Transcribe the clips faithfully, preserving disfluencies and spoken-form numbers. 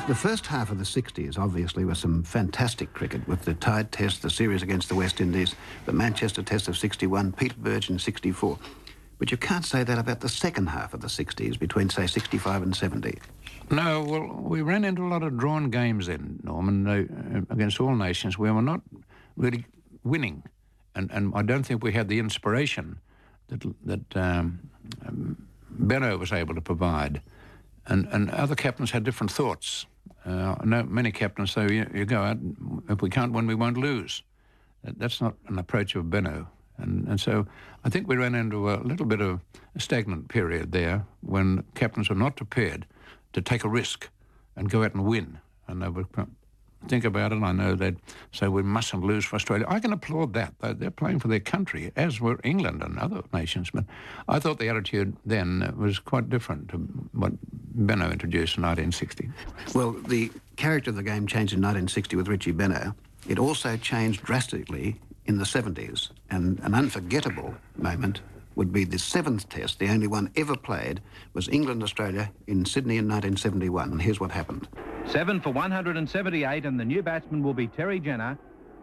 The first half of the sixties, obviously, was some fantastic cricket with the Tide Test, the series against the West Indies, the Manchester Test of sixty-one, Peter Burge in sixty-four. But you can't say that about the second half of the sixties, between, say, sixty-five and seventy. No, well, we ran into a lot of drawn games then, Norman, uh, against all nations where we're not really winning. And, and I don't think we had the inspiration that, that um, um, Benno was able to provide. And, and other captains had different thoughts. Uh, I know many captains say, you, you go out, if we can't win, we won't lose. That, that's not an approach of Benno. And, and so I think we ran into a little bit of a stagnant period there when captains were not prepared to take a risk and go out and win. And they would think about it. I know they'd say we mustn't lose for Australia. I can applaud that. They're playing for their country, as were England and other nations. But I thought the attitude then was quite different to what Benno introduced in nineteen sixty. Well, the character of the game changed in nineteen sixty with Richie Benno. It also changed drastically in the seventies, and an unforgettable moment would be the seventh test, the only one ever played, was England-Australia in Sydney in nineteen seventy-one, and here's what happened. Seven for one hundred seventy-eight, and the new batsman will be Terry Jenner.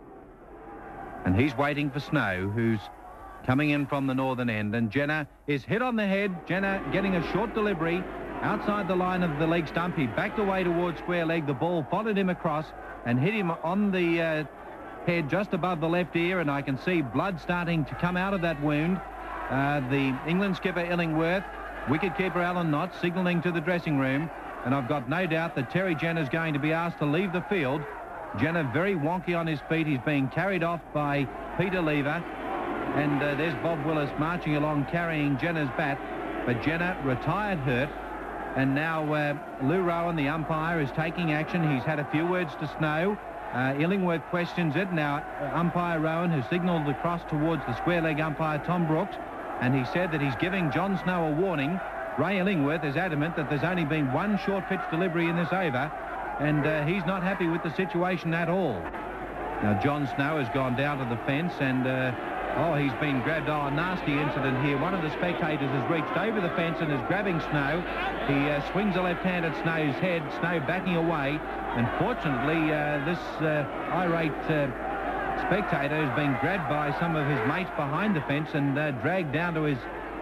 And he's waiting for Snow, who's coming in from the northern end, and Jenner is hit on the head. Jenner getting a short delivery outside the line of the leg stump. He backed away towards square leg. The ball followed him across and hit him on the uh, head just above the left ear, and I can see blood starting to come out of that wound. Uh, the England skipper Illingworth, wicketkeeper Alan Knott signalling to the dressing room, and I've got no doubt that Terry Jenner's going to be asked to leave the field. Jenner very wonky on his feet. He's being carried off by Peter Lever, and uh, there's Bob Willis marching along carrying Jenner's bat, but Jenner retired hurt. And now uh, Lou Rowan, the umpire, is taking action. He's had a few words to Snow. Uh, Illingworth questions it. Now, uh, umpire Rowan has signalled across towards the square leg umpire Tom Brooks, and he said that he's giving John Snow a warning. Ray Illingworth is adamant that there's only been one short pitch delivery in this over, and uh, he's not happy with the situation at all. Now, John Snow has gone down to the fence, and uh, oh, he's been grabbed. Oh, a nasty incident here. One of the spectators has reached over the fence and is grabbing Snow. He uh, swings a left hand at Snow's head, Snow backing away, and fortunately uh, this uh, irate uh, spectator has been grabbed by some of his mates behind the fence and uh, dragged down to his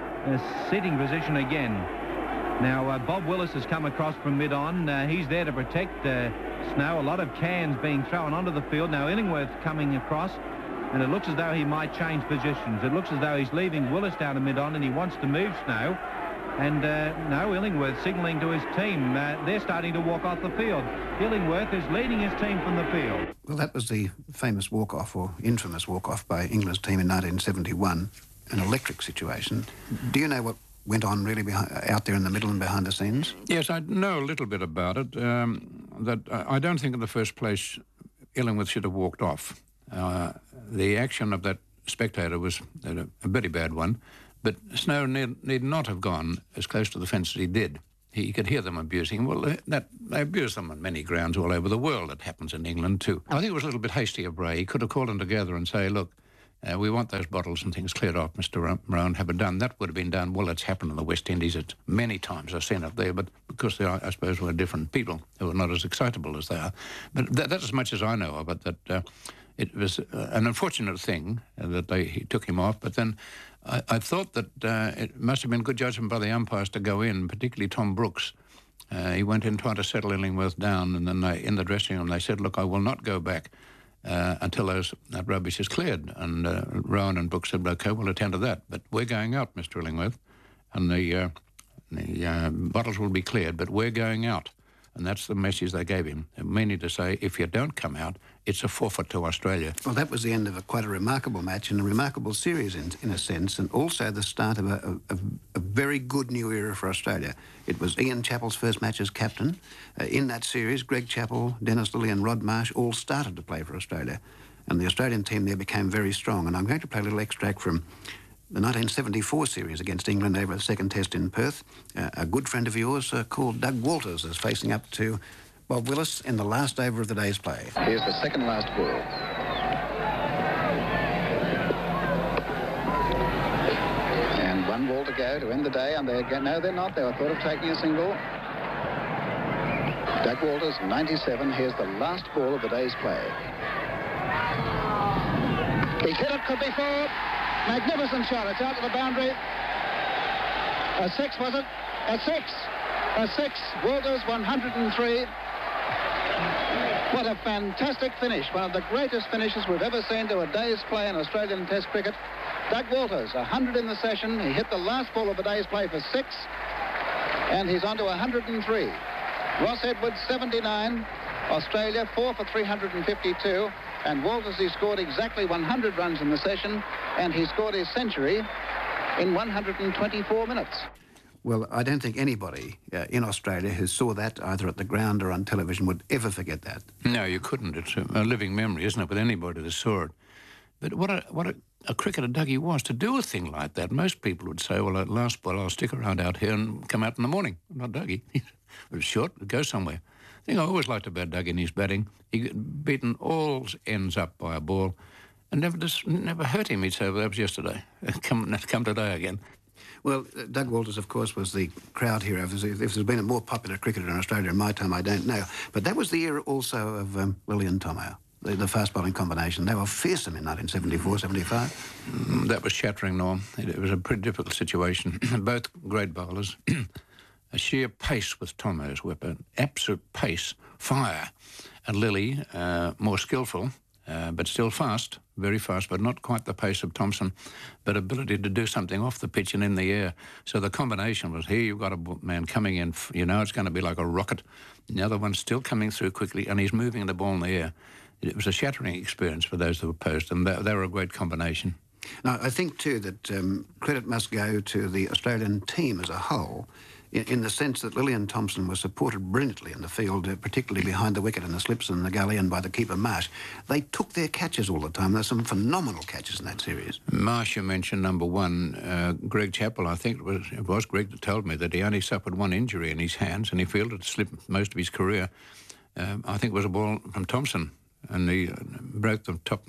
uh, sitting position again. Now, uh, Bob Willis has come across from mid-on. Uh, he's there to protect uh, Snow. A lot of cans being thrown onto the field. Now, Illingworth coming across, and it looks as though he might change positions. It looks as though he's leaving Willis down to mid-on, and he wants to move Snow. And uh, no, Illingworth signalling to his team. Uh, they're starting to walk off the field. Illingworth is leading his team from the field. Well, that was the famous walk-off, or infamous walk-off, by England's team in nineteen seventy-one, an electric situation. Do you know what went on really behind, out there in the middle and behind the scenes? Yes, I know a little bit about it. Um, that I don't think in the first place Illingworth should have walked off. Uh, the action of that spectator was a, a very bad one, but Snow need, need not have gone as close to the fence as he did. He could hear them abusing him. Well, that, they abuse them on many grounds all over the world. It happens in England too. I think it was a little bit hasty of Ray. He could have called them together and say, look, uh, we want those bottles and things cleared off, Mister Rowan, have it done. That would have been done. Well, it's happened in the West Indies. It's many times I've seen it there, but because they are, I suppose, were different people who were not as excitable as they are. But that, that's as much as I know of it, that uh, it was uh, an unfortunate thing uh, that they he took him off, but then I, I thought that uh, it must have been good judgment by the umpires to go in, particularly Tom Brooks. Uh, he went in trying to settle Illingworth down, and then they, in the dressing room they said, look, I will not go back uh, until those, that rubbish is cleared. And uh, Rowan and Brooks said, OK, we'll attend to that. But we're going out, Mister Illingworth, and the, uh, the uh, bottles will be cleared, but we're going out. And that's the message they gave him, meaning to say, if you don't come out, it's a forfeit to Australia. Well, that was the end of a, quite a remarkable match and a remarkable series in, in a sense, and also the start of a, a, a very good new era for Australia. It was Ian Chappell's first match as captain. Uh, in that series, Greg Chappell, Dennis Lilly and Rod Marsh all started to play for Australia. And the Australian team there became very strong. And I'm going to play a little extract from the nineteen seventy-four series against England over the second test in Perth. Uh, a good friend of yours uh, called Doug Walters is facing up to Bob Willis in the last over of the day's play. Here's the second last ball. And one ball to go to end the day, and they're no, they're not. They were thought of taking a single. Doug Walters, ninety-seven. Here's the last ball of the day's play. He hit it, could be four. Magnificent shot. It's out to the boundary. A six, was it? A six. A six. Walters, one hundred three. What a fantastic finish. One of the greatest finishes we've ever seen to a day's play in Australian Test cricket. Doug Walters, one hundred in the session. He hit the last ball of the day's play for six. And he's on to one hundred three. Ross Edwards, seventy-nine. Australia, four for three hundred fifty-two. And Walters, he scored exactly one hundred runs in the session. And he scored his century in one hundred twenty-four minutes. Well, I don't think anybody uh, in Australia who saw that either at the ground or on television would ever forget that. No, you couldn't. It's a, a living memory, isn't it, with anybody that saw it. But what a what a, a cricketer Dougie was to do a thing like that. Most people would say, well, at last ball, I'll stick around out here and come out in the morning. Not Dougie. It was short, it'd go somewhere. The thing I always liked about Dougie in his batting, he got beaten all ends up by a ball and never just, never hurt him. He'd say, well, that was yesterday. Come, come today again. Well, uh, Doug Walters, of course, was the crowd hero. If there's, if there's been a more popular cricketer in Australia in my time, I don't know. But that was the era also of um, Lillian Tomo, the, the fast-bowling combination. They were fearsome in nineteen seventy-four seventy-five. Mm, that was shattering, Norm. It, it was a pretty difficult situation. Both great bowlers. A sheer pace with Tomo's weapon, absolute pace, fire. And Lily, uh, more skillful, uh, but still fast, very fast, but not quite the pace of Thompson, but ability to do something off the pitch and in the air. So the combination was, here you've got a man coming in, you know it's going to be like a rocket. The other one's still coming through quickly, and he's moving the ball in the air. It was a shattering experience for those that were opposed, and they, they were a great combination. Now, I think, too, that um, credit must go to the Australian team as a whole, in, in the sense that Lillian Thompson was supported brilliantly in the field, uh, particularly behind the wicket in the slips and the gully and by the keeper Marsh. They took their catches all the time. There's some phenomenal catches in that series. Marsh, you mentioned, number one. Uh, Greg Chappell, I think it was, it was Greg that told me that he only suffered one injury in his hands and he fielded slip most of his career. Um, I think it was a ball from Thompson, and he uh, broke the top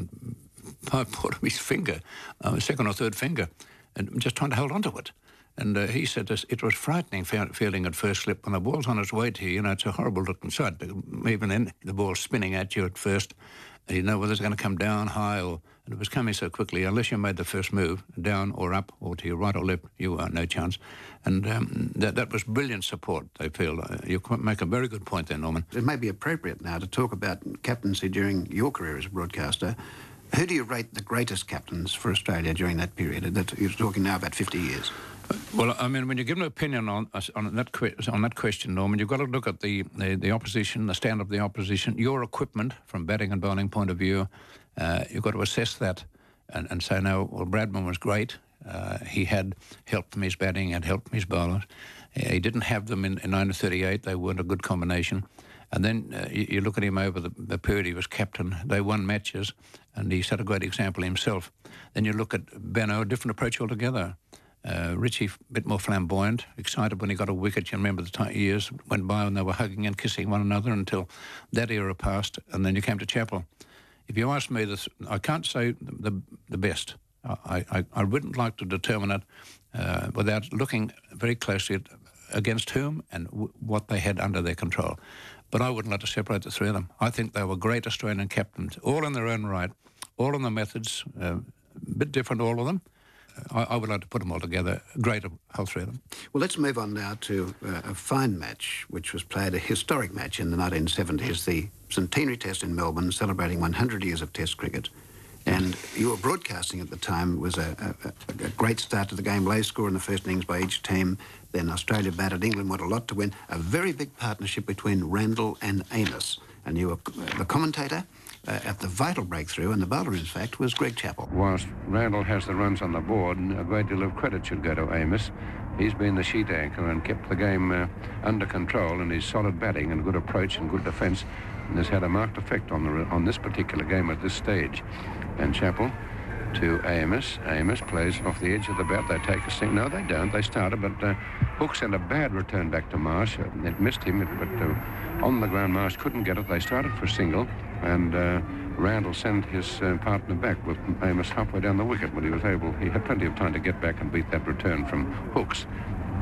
part of his finger, uh, second or third finger, and just trying to hold on to it. And uh, he said this, it was frightening fielding at first slip. When the ball's on its way to you, you know, it's a horrible looking sight. Even then, the ball's spinning at you at first. And you know whether it's going to come down, high, or... And it was coming so quickly, unless you made the first move, down or up, or to your right or left, you had no chance. And um, that, that was brilliant support, they feel. Uh, you make a very good point there, Norman. It may be appropriate now to talk about captaincy during your career as a broadcaster. Who do you rate the greatest captains for Australia during that period? That you're talking now about fifty years. Well, I mean, when you give an opinion on on that que on that question, Norman, you've got to look at the, the the opposition, the stand of the opposition, your equipment from batting and bowling point of view. Uh, you've got to assess that and, and say, no, well, Bradman was great. Uh, he had help from his batting and help from his bowlers. Uh, he didn't have them in, in nineteen thirty-eight. They weren't a good combination. And then uh, you, you look at him over the, the period he was captain. They won matches, and he set a great example himself. Then you look at Benno, a different approach altogether. Uh, Richie, a bit more flamboyant, excited when he got a wicket. You remember the time, years went by when they were hugging and kissing one another until that era passed, and then you came to Chappell. If you ask me, this, I can't say the, the best. I, I, I wouldn't like to determine it uh, without looking very closely at against whom and w what they had under their control. But I wouldn't like to separate the three of them. I think they were great Australian captains, all in their own right, all in the methods, uh, a bit different, all of them. I, I would like to put them all together, great, all three of them. Well, let's move on now to uh, a fine match, which was played, a historic match in the nineteen seventies, the Centenary Test in Melbourne, celebrating one hundred years of Test cricket. And your broadcasting at the time was a, a, a great start to the game. Low score in the first innings by each team. Then Australia batted. England won a lot to win. A very big partnership between Randall and Amos. And you were the commentator uh, at the vital breakthrough, and the bowler, in fact, was Greg Chappell. Whilst Randall has the runs on the board, a great deal of credit should go to Amos. He's been the sheet anchor and kept the game uh, under control, and his solid batting and good approach and good defence has had a marked effect on the on this particular game at this stage. And Chappell to Amos. Amos plays off the edge of the bat. They take a sing. No, they don't. They started, but uh, Hook sent a bad return back to Marsh. Uh, it missed him, but uh, on the ground Marsh couldn't get it. They started for a single, and uh, Randall sent his uh, partner back with Amos halfway down the wicket, but he was able, he had plenty of time to get back and beat that return from Hooks.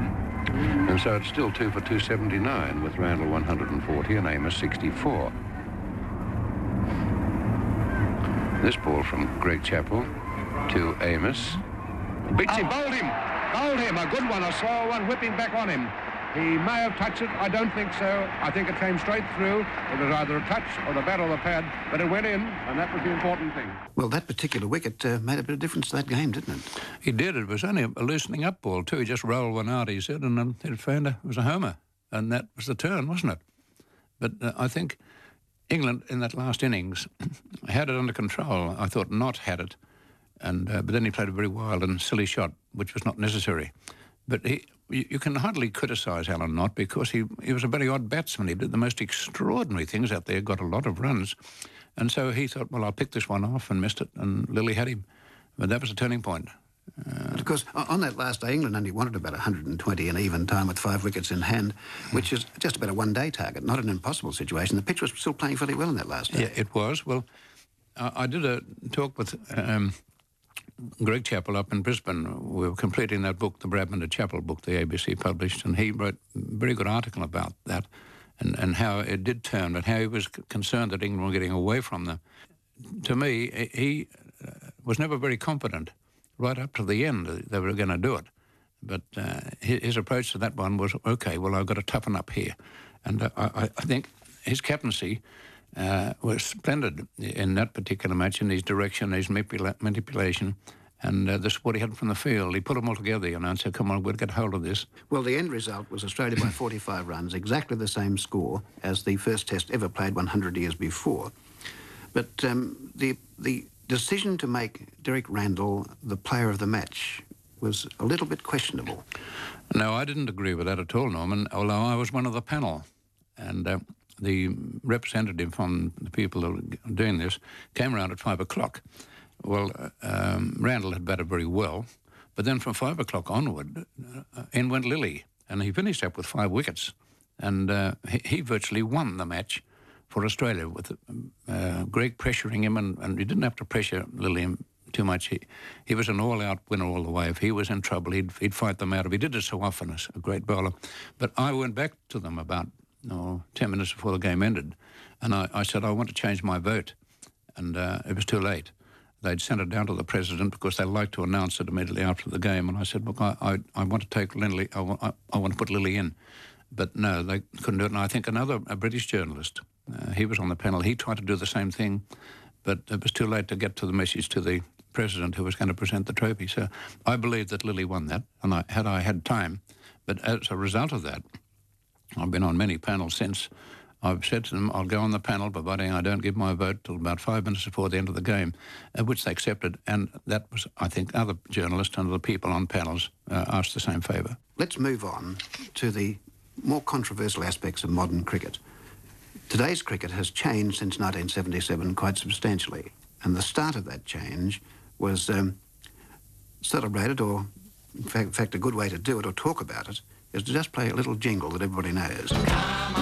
And so it's still two for two seventy-nine with Randall one hundred forty and Amos sixty-four. This ball from Greg Chappell to Amos. Beats him, bowled him, bowled him. A good one, a slow one, whipping back on him. He may have touched it. I don't think so. I think it came straight through. It was either a touch or the bat or the pad, but it went in, and that was the important thing. Well, that particular wicket uh, made a bit of difference to that game, didn't it? He did. It was only a loosening up ball, too. He just rolled one out, he said, and then it found a, it was a homer. And that was the turn, wasn't it? But uh, I think England, in that last innings, had it under control. I thought Knott had it. And uh, but then he played a very wild and silly shot, which was not necessary. But he, you, you can hardly criticise Alan Knott because he, he was a very odd batsman. He did the most extraordinary things out there, got a lot of runs. And so he thought, well, I'll pick this one off, and missed it, and Lilly had him. But that was a turning point. Uh, of course, on that last day, England only wanted about one hundred twenty in even time with five wickets in hand, which is just about a one-day target, not an impossible situation. The pitch was still playing fairly well in that last day. Yeah, it was. Well, I, I did a talk with um, Greg Chappell up in Brisbane. We were completing that book, the Bradman to Chappell book, the A B C published, and he wrote a very good article about that and, and how it did turn, but how he was c- concerned that England were getting away from them. To me, he uh, was never very confident right up to the end that they were going to do it. But uh, his, his approach to that one was, OK, well, I've got to toughen up here. And uh, I, I think his captaincy uh, was splendid in that particular match, in his direction, his manipula- manipulation, and uh, the support he had from the field. He put them all together, you know, and said, come on, we'll get hold of this. Well, the end result was Australia by forty-five runs, exactly the same score as the first test ever played one hundred years before. But um, the the decision to make Derek Randall the player of the match was a little bit questionable. No, I didn't agree with that at all, Norman, although I was one of the panel. And uh, the representative from the people that were doing this came around at five o'clock. Well, uh, um, Randall had batted very well, but then from five o'clock onward, uh, in went Lilly, and he finished up with five wickets. And uh, he, he virtually won the match for Australia, with uh, Greg pressuring him, and, and he didn't have to pressure Lilly too much. He, he was an all-out winner all the way. If he was in trouble, he'd, he'd fight them out. He did it so often as a great bowler. But I went back to them about oh, ten minutes before the game ended, and I, I said, I want to change my vote. And uh, it was too late. They'd sent it down to the president because they liked to announce it immediately after the game. And I said, look, I, I, I want to take Lilly, I, I, I want to put Lilly in. But no, they couldn't do it. And I think another a British journalist, uh, he was on the panel, he tried to do the same thing, but it was too late to get to the message to the president who was going to present the trophy. So I believe that Lilly won that, and I, had I had time. But as a result of that, I've been on many panels since. I've said to them, I'll go on the panel, providing I don't give my vote till about five minutes before the end of the game, uh, which they accepted. And that was, I think, other journalists and other people on panels uh, asked the same favour. Let's move on to the more controversial aspects of modern cricket. Today's cricket has changed since nineteen seventy-seven quite substantially, and the start of that change was um, celebrated, or in fact, in fact a good way to do it or talk about it is to just play a little jingle that everybody knows.